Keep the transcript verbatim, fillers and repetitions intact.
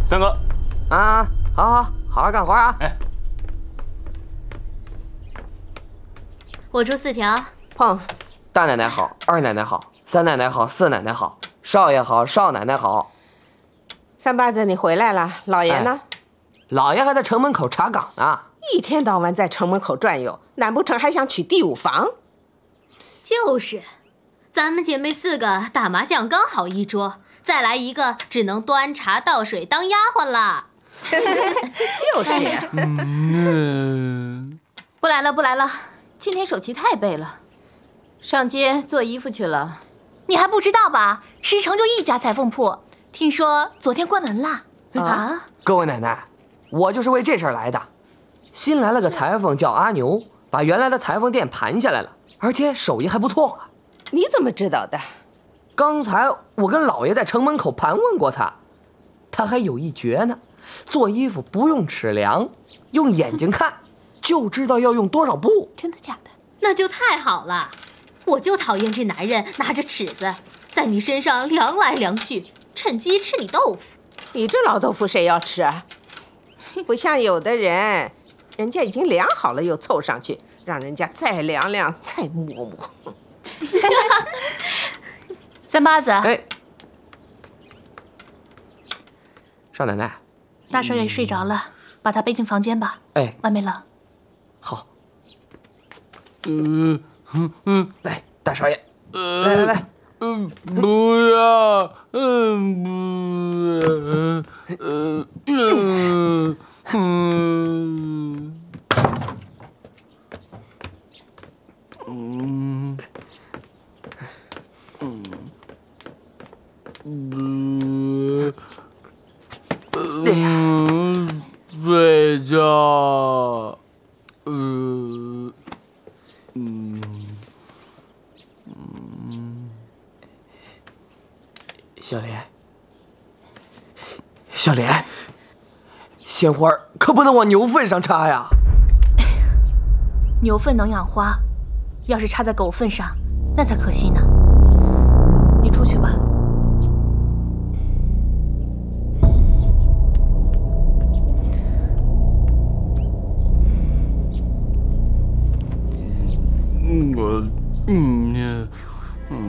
三哥， 啊，好好好好干活啊！ 哎， 我出四条。 碰，大奶奶好，二奶奶好，三奶奶好，四奶奶好，少爷好，少奶奶好。 三八子，你回来了，老爷呢？ 哎、老爷还在城门口查岗呢。 一天到晚在城门口转悠，难不成还想娶第五房？ 就是，咱们姐妹四个打麻将刚好一桌，再来一个只能端茶倒水当丫鬟了。 就是呀。 嗯， 不来了，不来了，今天手气太背了，上街做衣服去了。 你还不知道吧？石城就一家裁缝铺，听说昨天关门了。 啊！ 各位奶奶，我就是为这事儿来的。新来了个裁缝叫阿牛，把原来的裁缝店盘下来了，而且手艺还不错啊。 你怎么知道的？ 刚才我跟老爷在城门口盘问过他，他还有一绝呢。做衣服不用尺量，用眼睛看就知道要用多少布。 真的假的？ 那就太好了，我就讨厌这男人拿着尺子在你身上量来量去，趁机吃你豆腐。 你这老豆腐谁要吃啊？不像有的人，人家已经量好了又凑上去，让人家再量量再摸摸。 三八子， 哎，少奶奶， 大少爷睡着了，把他背进房间吧。 哎， 外面冷。 好。 嗯嗯嗯， 来，大少爷，呃、来来来， 嗯，不要，嗯不，嗯嗯嗯嗯嗯嗯，睡觉，嗯嗯嗯， 小莲，小莲，鲜花可不能往牛粪上插呀。 牛粪能养花，要是插在狗粪上，那才可惜呢。你出去吧。